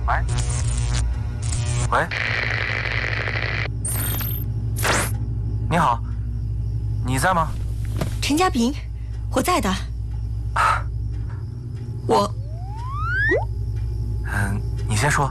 喂，你好，你在吗？ 陈家平，我在的。 你先说。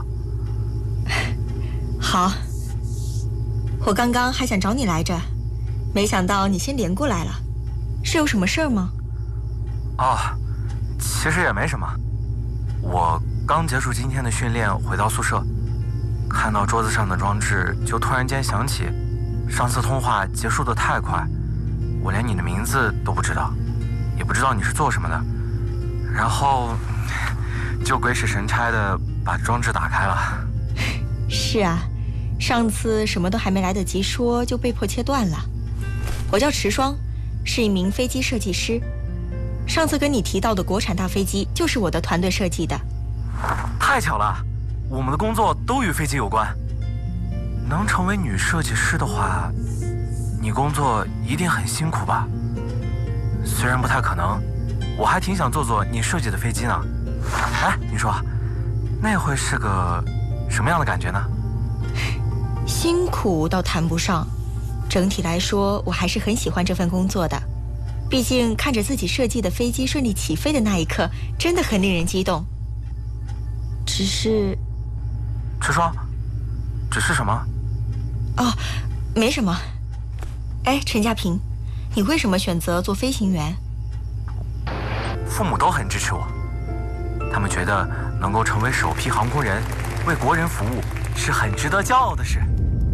好，我刚刚还想找你来着，没想到你先连过来了，是有什么事儿吗？ 哦，其实也没什么，我刚结束今天的训练，回到宿舍，看到桌子上的装置，就突然间想起，上次通话结束得太快，我连你的名字都不知道，也不知道你是做什么的，然后就鬼使神差的把装置打开了。 是啊，上次什么都还没来得及说，就被迫切断了。我叫池霜，是一名飞机设计师。上次跟你提到的国产大飞机就是我的团队设计的。 太巧了，我们的工作都与飞机有关。能成为女设计师的话，你工作一定很辛苦吧？虽然不太可能，我还挺想坐坐你设计的飞机呢。哎，你说，那会是个什么样的感觉呢？ 辛苦倒谈不上，整体来说，我还是很喜欢这份工作的。毕竟看着自己设计的飞机顺利起飞的那一刻，真的很令人激动。只是， 池霜，只是什么？ 哦，没什么。哎，陈家平，你为什么选择做飞行员？ 父母都很支持我，他们觉得能够成为首批航空人，为国人服务，是很值得骄傲的事。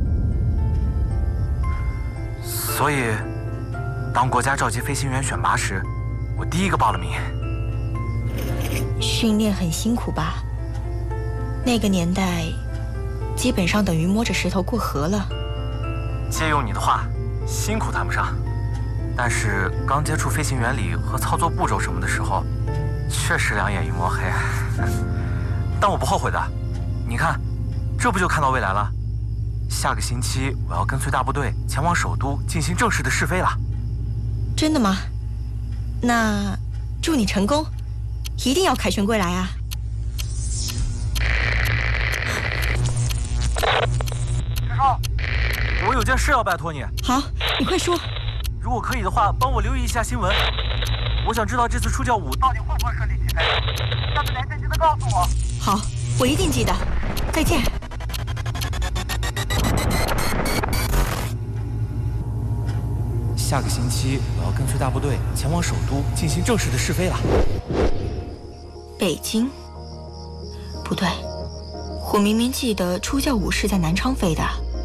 所以，当国家召集飞行员选拔时，我第一个报了名。 训练很辛苦吧？那个年代，基本上等于摸着石头过河了。 借用你的话，辛苦谈不上，但是刚接触飞行原理和操作步骤什么的时候，确实两眼一抹黑。但我不后悔的，你看，这不就看到未来了？下个星期我要跟随大部队前往首都进行正式的试飞了。 真的吗？那祝你成功，一定要凯旋归来啊！ 师叔，我有件事要拜托你。 好，你快说。 如果可以的话，帮我留意一下新闻。我想知道这次出教舞到底会不会顺利起飞。下次连线记得告诉我。 好，我一定记得。再见。 下个星期我要跟随大部队前往首都进行正式的试飞了。 北京？不对，我明明记得出教舞是在南昌飞的。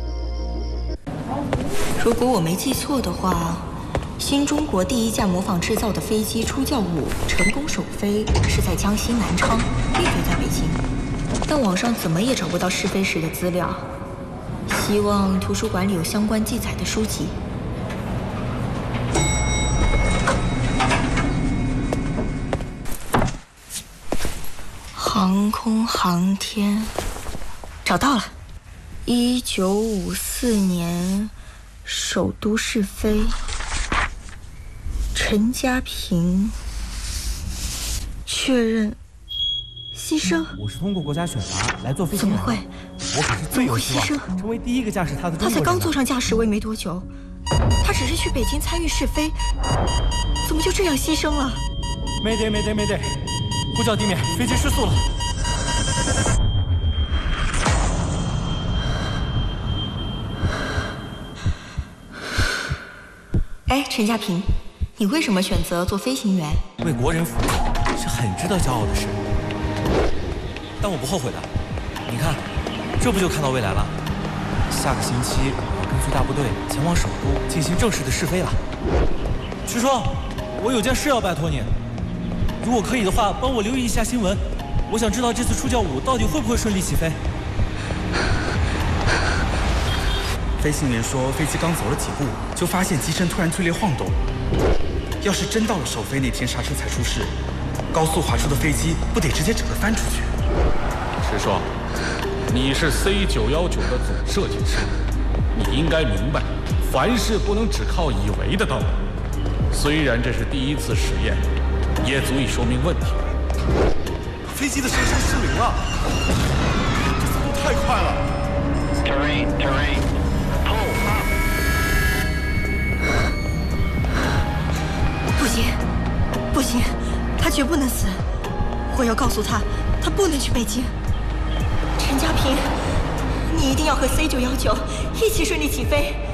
如果我没记错的话，新中国第一架模仿制造的飞机出教舞成功首飞是在江西南昌，并非在北京。但网上怎么也找不到试飞时的资料，希望图书馆里有相关记载的书籍。航空航天，找到了。1954年首都试飞，陈家平确认牺牲。 我是通过国家选拔来做飞行员。 怎么会？ 我可是最有希望成为第一个驾驶他的中国人。 他才刚坐上驾驶位没多久，他只是去北京参与试飞，怎么就这样牺牲了 ？Mayday，呼叫地面，飞机失速了。 哎，陈家平，你为什么选择做飞行员？ 为国人服务是很值得骄傲的事，但我不后悔的。你看，这不就看到未来了？下个星期我要跟随大部队前往首都进行正式的试飞了。师叔，我有件事要拜托你。如果可以的话，帮我留意一下新闻。我想知道这次出教舞到底会不会顺利起飞。 飞行员说，飞机刚走了几步，就发现机身突然剧烈晃动。要是真到了首飞那天刹车才出事，高速滑出的飞机不得直接整个翻出去？ 石双，你是 C919的总设计师，你应该明白，凡事不能只靠以为的道理。虽然这是第一次实验，也足以说明问题。 飞机的车身失灵了。 太快了。 Terrain, pull up。 不行，不行，他绝不能死！我要告诉他，他不能去北京。陈家平，你一定要和 C919一起顺利起飞。